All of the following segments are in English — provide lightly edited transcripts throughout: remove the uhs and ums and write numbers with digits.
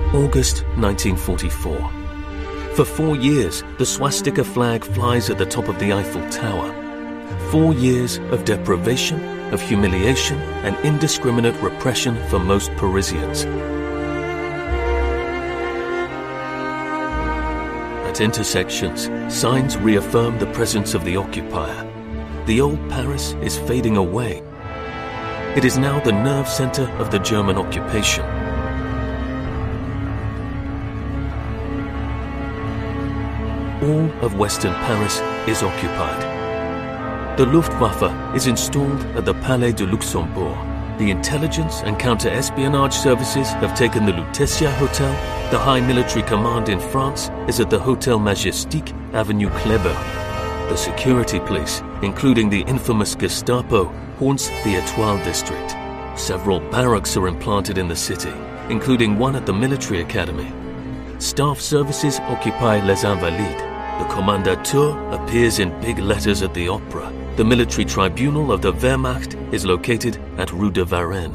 August 1944. For 4 years, the swastika flag flies at the top of the Eiffel Tower. 4 years of deprivation, of humiliation, and indiscriminate repression for most Parisians. At intersections, signs reaffirm the presence of the occupier. The old Paris is fading away. It is now the nerve center of the German occupation. All of Western Paris is occupied. The Luftwaffe is installed at the Palais de Luxembourg. The intelligence and counter-espionage services have taken the Lutetia Hotel. The High Military Command in France is at the Hôtel Majestic, Avenue Kléber. The security police, including the infamous Gestapo, haunts the Étoile district. Several barracks are implanted in the city, including one at the military academy. Staff services occupy Les Invalides. The Kommandantur appears in big letters at the Opera. The military tribunal of the Wehrmacht is located at Rue de Varennes.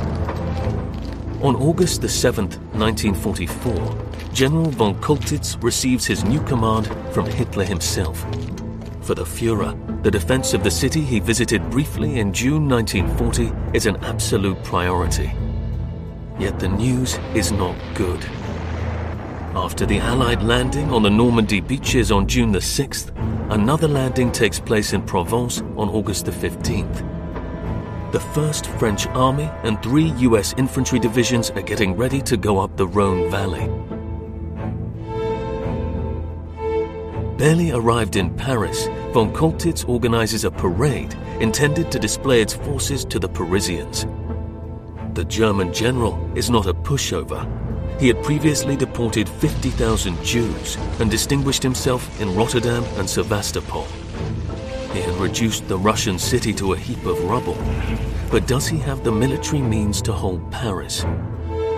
On August 7th, 1944, General von Choltitz receives his new command from Hitler himself. For the Führer, the defense of the city he visited briefly in June 1940 is an absolute priority. Yet the news is not good. After the Allied landing on the Normandy beaches on June the 6th, another landing takes place in Provence on August the 15th. The 1st French Army and 3 US infantry divisions are getting ready to go up the Rhone Valley. Barely arrived in Paris, von Choltitz organizes a parade intended to display its forces to the Parisians. The German general is not a pushover. He had previously deported 50,000 Jews and distinguished himself in Rotterdam and Sevastopol. He had reduced the Russian city to a heap of rubble. But does he have the military means to hold Paris?